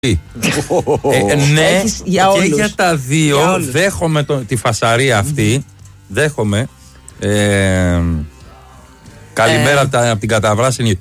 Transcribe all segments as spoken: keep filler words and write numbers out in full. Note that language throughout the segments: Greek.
ε, ναι, για και όλους. Για τα δύο για δέχομαι το, τη φασαρία αυτή. Mm-hmm. Δέχομαι. Ε, καλημέρα ε. από, τα, από την καταβράσινη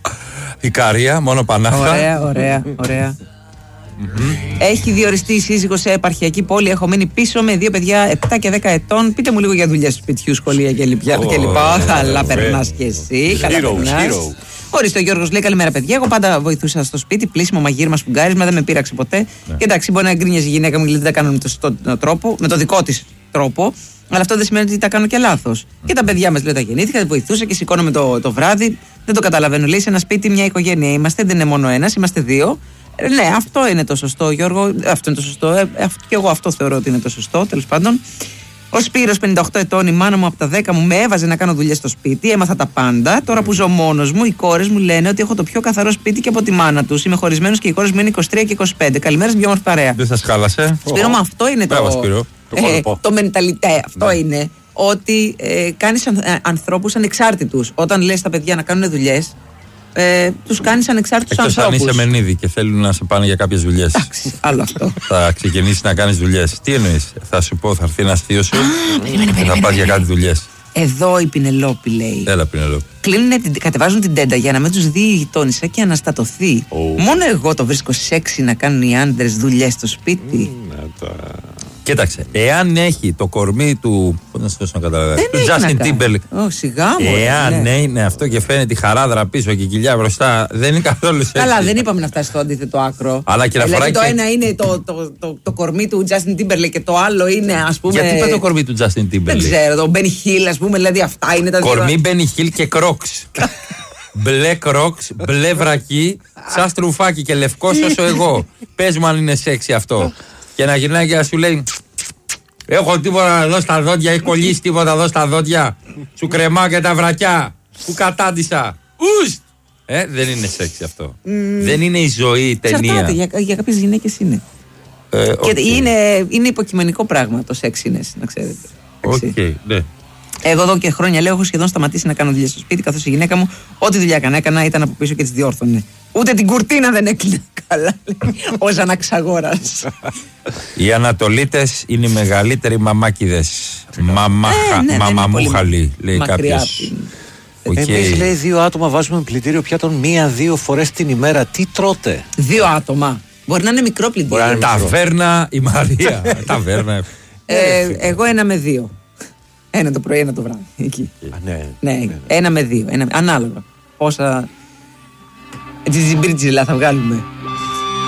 Ικαρία, μόνο Πανάχα. Ωραία, ωραία, ωραία. Mm-hmm. Έχει διοριστεί η σύζυγος σε επαρχιακή πόλη. Έχω μείνει πίσω με δύο παιδιά επτά και δέκα ετών. Πείτε μου λίγο για δουλειές σπιτιού, σχολεία κλπ. Καλά περνάς κι εσύ. Καλά περνάς. Ορίστε, ο Γιώργος λέει: καλημέρα, παιδιά. Εγώ πάντα βοηθούσα στο σπίτι, πλήσιμο, μαγείρμα, σφουγγάρισμα, δεν με πείραξε ποτέ. Ναι. Και εντάξει, μπορεί να γκρίνιαζε η γυναίκα μου γιατί δεν τα κάνω με το σωστό τρόπο, με το δικό της τρόπο. Αλλά αυτό δεν σημαίνει ότι τα κάνω και λάθος. Mm. Και τα παιδιά μας λέει: τα γεννήθηκα, βοηθούσα και σηκώνομαι το, το βράδυ. Δεν το καταλαβαίνω. Λέει: σε ένα σπίτι, μια οικογένεια είμαστε, δεν είναι μόνο ένας, είμαστε δύο. Ε, ναι, αυτό είναι το σωστό, Γιώργο. Αυτό είναι το σωστό. Ε, αυτό, και εγώ αυτό θεωρώ ότι είναι το σωστό, τέλος πάντων. Ο Σπύρος, πενήντα οκτώ ετών, η μάνα μου από τα δέκα μου με έβαζε να κάνω δουλειές στο σπίτι, έμαθα τα πάντα. Τώρα που ζω μόνος μου, οι κόρες μου λένε ότι έχω το πιο καθαρό σπίτι και από τη μάνα τους. Είμαι χωρισμένος και οι κόρες μου είναι είκοσι τρία και είκοσι πέντε. Καλημέρα, δυο μας παρέα. Δεν σας χάλασε. Σπύρο, oh. αυτό είναι το. Μπράβο, Σπύρο. Ε, το, το μενταλιτέ, αυτό ναι. είναι. Ότι ε, κάνεις αν, ε, ανθρώπους ανεξάρτητους. Όταν λες στα παιδιά να κάνουν δουλειές, ε, τους κάνεις ανεξάρτητους Εκτός ανθρώπους. Αν είσαι μενίδη και θέλουν να σε πάνε για κάποιες δουλειές. Εντάξει, άλλο αυτό. Θα ξεκινήσεις να κάνεις δουλειές. Τι εννοείς, θα σου πω, θα έρθει ένα θείο σου και θα πας για κάτι δουλειές. Εδώ η Πινελόπη λέει. Έλα, Πινελόπη. Κλείνουνε, κατεβάζουν την τέντα για να μην τους δει η γειτόνισσα και αναστατωθεί. Oh. Μόνο εγώ το βρίσκω σεξι να κάνουν οι άντρες δουλειές στο σπίτι. Mm, Κοίταξε, εάν έχει το κορμί του. Πώς να σου δώσω να καταλαβαίνω. Του Justin Timberlake. Oh, σιγά μου. Εάν ναι. είναι αυτό και φαίνεται η χαράδρα πίσω και η κοιλιά μπροστά, δεν είναι καθόλου σεξι. Καλά, δεν είπαμε να φτάσει στο αντίθετο άκρο. Αλλά και να δηλαδή, φοράει. Το ένα είναι το, το, το, το κορμί του Justin Timberlake και το άλλο είναι, ας πούμε. Γιατί είπε το κορμί του Justin Timberlake. Δεν ξέρω, το Benny Hill, ας πούμε, δηλαδή αυτά είναι τα δύο. Κορμί Benny Hill και Crocs. Μπλε Crocs, μπλε βρακί, σαν στρουφάκι και λευκός όσο εγώ. Πες μου αν είναι σεξι αυτό. Και να γυρνάει και να σου λέει: έχω τίποτα εδώ στα δόντια, έχει κολλήσει τίποτα εδώ στα δόντια. Σου κρεμάω και τα βρακιά που κατάντησα. Ουστ! Ε, δεν είναι σεξι αυτό. Mm. Δεν είναι η ζωή, η ταινία. Ξαρτάται, για, για κάποιες γυναίκες είναι. Ε, okay. Και είναι, είναι υποκειμενικό πράγμα το σεξινες, να ξέρετε. Οκ, okay, ναι. Εγώ εδώ και χρόνια λέω: έχω σχεδόν σταματήσει να κάνω δουλειές στο σπίτι, καθώς η γυναίκα μου, ό,τι δουλειά έκανα, έκανα ήταν από πίσω και τις διόρθωνε. Ούτε την κουρτίνα δεν έκλεινε καλά. Ως αναξαγόρας. Οι Ανατολίτες είναι οι μεγαλύτεροι μαμάκιδες. Μαμαμούχαλοι, λέει κάποιος. Εμείς, λέει, δύο άτομα βάζουμε πλυντήριο πιάτων μία-δύο φορές την ημέρα. Τι τρώτε? Δύο άτομα. Μπορεί να είναι μικρό πλυντήριο. Ταβέρνα η Μαρία. Ταβέρνα. Εγώ ένα με δύο. Ένα το πρωί, ένα το βράδυ. Εκεί. Α, ναι, ναι, ναι, ναι. Ένα με δύο. Ένα, ανάλογα. Πόσα. Τζιζιμπρίτζιλα θα βγάλουμε.